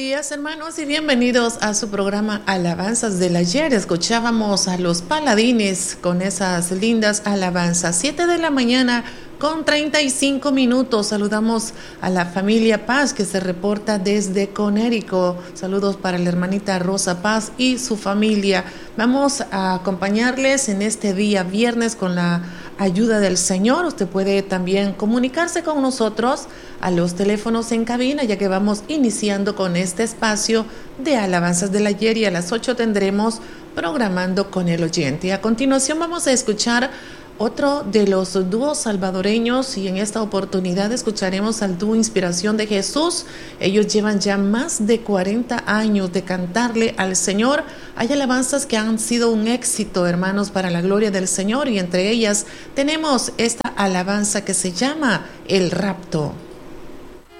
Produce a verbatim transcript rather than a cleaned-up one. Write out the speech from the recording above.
días, hermanos, y bienvenidos a su programa Alabanzas del Ayer. Escuchábamos a los Paladines con esas lindas alabanzas. Siete de la mañana con treinta y cinco minutos. Saludamos a la familia Paz que se reporta desde Conérico. Saludos para la hermanita Rosa Paz y su familia. Vamos a acompañarles en este día viernes con la ayuda del Señor. Usted puede también comunicarse con nosotros a los teléfonos en cabina, ya que vamos iniciando con este espacio de Alabanzas del Ayer, y a las ocho tendremos Programando con el Oyente. A continuación vamos a escuchar otro de los dúos salvadoreños, y en esta oportunidad escucharemos al dúo Inspiración de Jesús. Ellos llevan ya más de cuarenta años de cantarle al Señor. Hay alabanzas que han sido un éxito, hermanos, para la gloria del Señor, y entre ellas tenemos esta alabanza que se llama El Rapto.